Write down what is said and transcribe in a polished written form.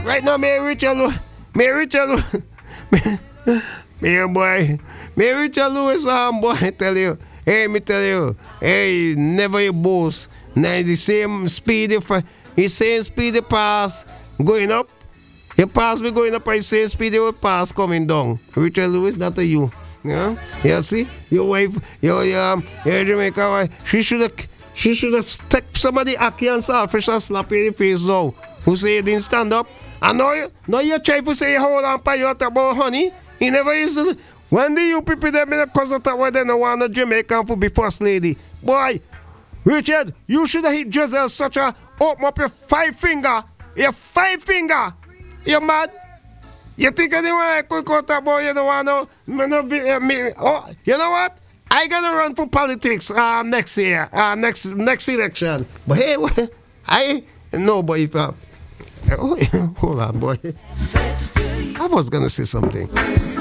Right now, me Richard Lewis. Me Richard Lewis. Me boy. Me Richard Lewis, boy, tell you. Hey, me tell you. Hey, never you boast. Now the same speed, he same speed pass going up. You pass me going up, I say speed you pass coming down. Richard Lewis, that's you. Yeah? You see? Your wife, your Jamaica wife, she should have stuck somebody Aki and Salfish and slap you in the face now. Who say you didn't stand up? And now you try to say hold on by you about honey. He never used to. When the you people them in the cousin that why they don't want a Jamaican to be first lady. Boy, Richard, you should have hit Giselle such a open up your 5 finger. Your 5 finger. You mad? You think anyone I could go to boy, you don't want to me. Oh, you know what? I gonna run for politics next year, next election. But hey, I no boy if hold on boy. I was gonna say something.